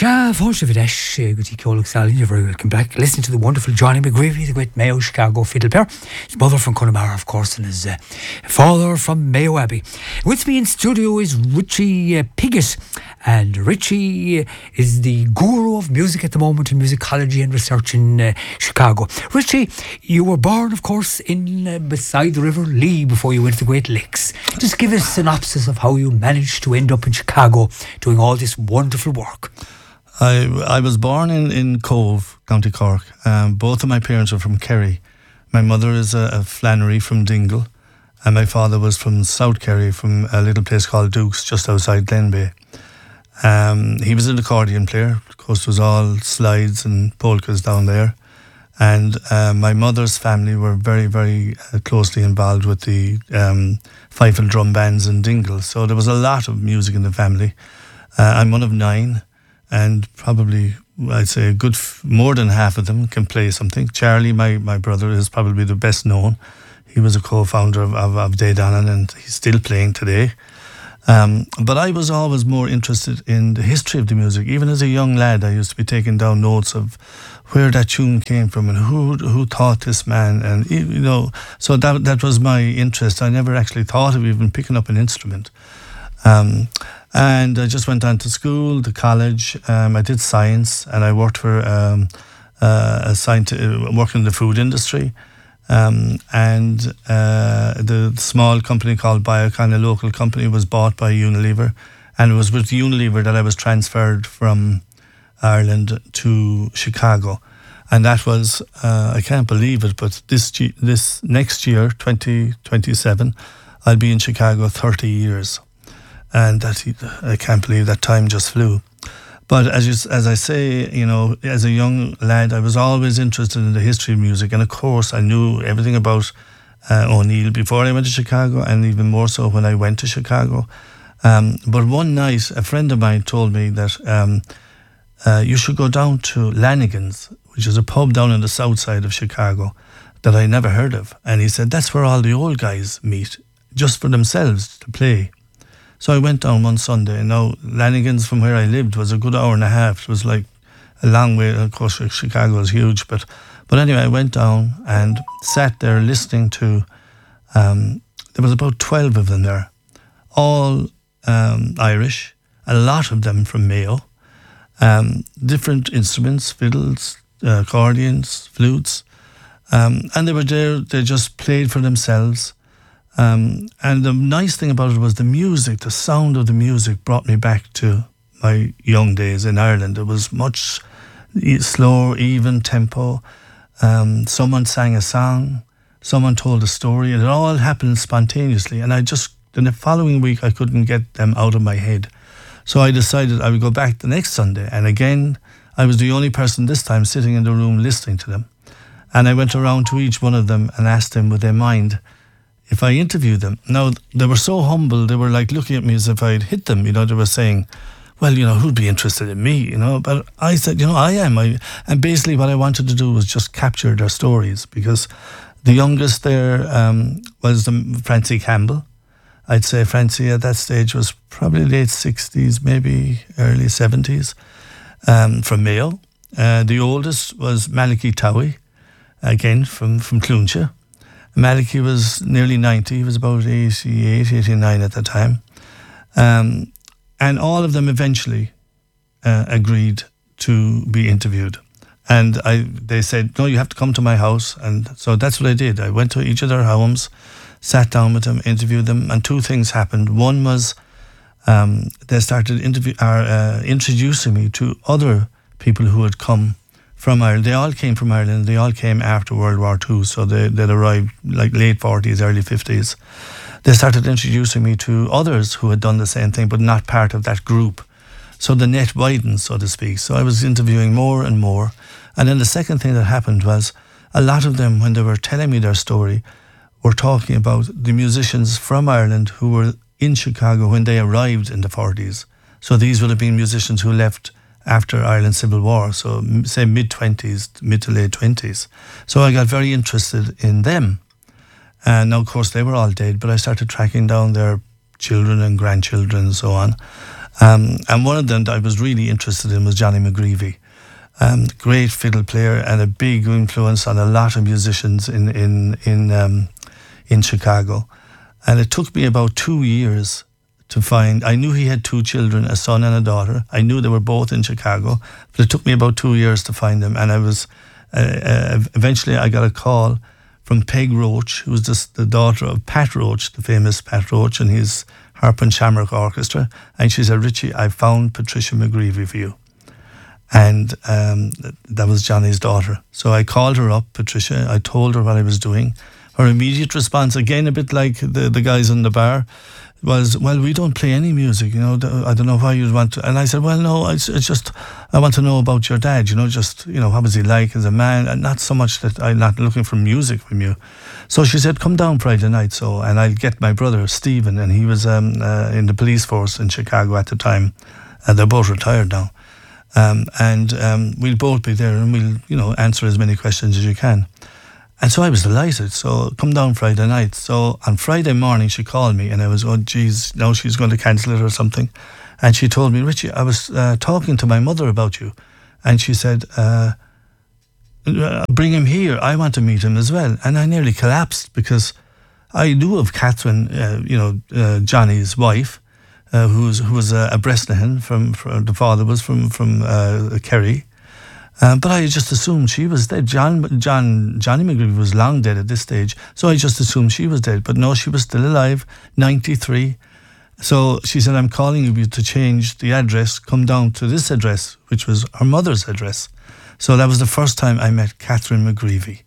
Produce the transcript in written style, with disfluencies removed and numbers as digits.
Good evening, Sally. You're very welcome back. Listen to the wonderful Johnny McGreevy, the great Mayo Chicago fiddle player. His mother from Connemara, of course, and his father from Mayo Abbey. With me in studio is Richie Piggott. And Richie is the guru of music at the moment in musicology and research in Chicago. Richie, you were born, of course, in beside the River Lee before you went to the Great Lakes. Just give us a synopsis of how you managed to end up in Chicago doing all this wonderful work. I was born in Cove, County Cork. Both of my parents were from Kerry. My mother is a Flannery from Dingle, and my father was from South Kerry, from a little place called Dukes, just outside Glenbeigh. He was an accordion player. Of course, it was all slides and polkas down there. And my mother's family were very, very closely involved with the fife and drum bands in Dingle. So there was a lot of music in the family. I'm one of 9. And probably, I'd say, a good more than half of them can play something. Charlie, my brother, is probably the best known. He was a co-founder of Day Donnan, and he's still playing today. But I was always more interested in the history of the music. Even as a young lad, I used to be taking down notes of where that tune came from and who taught this man. And, you know, so that was my interest. I never actually thought of even picking up an instrument. And I just went on to school, to college. I did science, and I worked for a scientist, working in the food industry. And the small company called Biocon, a local company, was bought by Unilever. And it was with Unilever that I was transferred from Ireland to Chicago. And that was, I can't believe it, but this next year, 2027, I'll be in Chicago 30 years. And I can't believe that time just flew. But as I say, you know, as a young lad, I was always interested in the history of music. And of course, I knew everything about O'Neill before I went to Chicago, and even more so when I went to Chicago. But one night, a friend of mine told me that you should go down to Lanigan's, which is a pub down on the south side of Chicago that I never heard of. And he said, that's where all the old guys meet, just for themselves to play. So I went down one Sunday, and now Lanigan's from where I lived was a good hour and a half. It was like a long way. Of course, Chicago is huge, but anyway, I went down and sat there listening to. There was about 12 of them there, all Irish, a lot of them from Mayo, different instruments, fiddles, accordions, flutes, and they were there. They just played for themselves. And the nice thing about it was the music, the sound of the music brought me back to my young days in Ireland. It was much slower, even tempo. Someone sang a song, someone told a story, and it all happened spontaneously. And in the following week, I couldn't get them out of my head. So I decided I would go back the next Sunday. And again, I was the only person this time sitting in the room listening to them. And I went around to each one of them and asked them, would they mind if I interviewed them. Now, they were so humble, they were like looking at me as if I'd hit them, you know, they were saying, well, you know, who'd be interested in me, you know, but I said, you know, I am. And basically what I wanted to do was just capture their stories, because the youngest there was Francie Campbell. I'd say Francie at that stage was probably late 60s, maybe early 70s, from Mayo. The oldest was Malachy Towie, again from Clúnse. Malachy was nearly 90. He was about 88, 89 at the time. And all of them eventually agreed to be interviewed. And they said, no, you have to come to my house. And so that's what I did. I went to each of their homes, sat down with them, interviewed them, and 2 things happened. One was they started introducing me to other people who had come from Ireland. They all came from Ireland. They all came after World War II, so they'd arrived like late 40s, early 50s. They started introducing me to others who had done the same thing, but not part of that group. So the net widened, so to speak. So I was interviewing more and more. And then the second thing that happened was a lot of them, when they were telling me their story, were talking about the musicians from Ireland who were in Chicago when they arrived in the 40s. So these would have been musicians who left after Ireland's Civil War, so say mid-20s, mid to late 20s. So I got very interested in them. And now, of course, they were all dead, but I started tracking down their children and grandchildren and so on. And one of them that I was really interested in was Johnny McGreevy. Great fiddle player and a big influence on a lot of musicians in Chicago. And it took me about 2 years to find. I knew he had 2 children, a son and a daughter. I knew they were both in Chicago, but it took me about 2 years to find them. And I was eventually I got a call from Peg Roach, who was the daughter of Pat Roach, the famous Pat Roach, and his Harp and Shamrock Orchestra. And she said, "Richie, I found Patricia McGreevy for you." And that was Johnny's daughter. So I called her up, Patricia. I told her what I was doing. Her immediate response, again a bit like the guys in the bar, was, "Well, we don't play any music, you know. I don't know why you'd want to." And I said, "Well, no, it's just I want to know about your dad, you know, just, you know, what was he like as a man, and not so much that I'm not looking for music from you." So she said, "Come down Friday night, and I'll get my brother Stephen," and he was in the police force in Chicago at the time. They're both retired now. We'll both be there, and we'll, you know, answer as many questions as you can. And so I was delighted. So come down Friday night. So on Friday morning, she called me, and I was, oh, geez, now she's going to cancel it or something. And she told me, "Richie, I was talking to my mother about you." And she said, "Bring him here. I want to meet him as well." And I nearly collapsed, because I knew of Catherine, Johnny's wife, who was a Bresnahan, from the father was from Kerry. But I just assumed she was dead. Johnny McGreevy was long dead at this stage, so I just assumed she was dead. But no, she was still alive, 93. So she said, "I'm calling you to change the address. Come down to this address," which was her mother's address. So that was the first time I met Catherine McGreevy.